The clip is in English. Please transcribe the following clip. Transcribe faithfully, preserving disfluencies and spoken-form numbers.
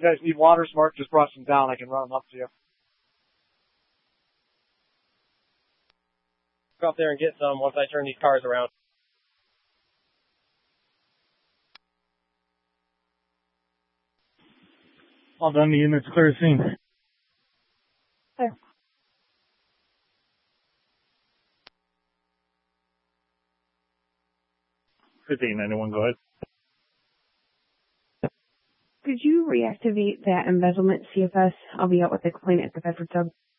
guys need water, Smart just brought some down. I can run them up to you. Go up there and get some once I turn these cars around. All done. The unit's clear scene. There. fifteen ninety-one, go ahead. Could you reactivate that embezzlement C F S? I'll be out with the complaint at the Bedford sub.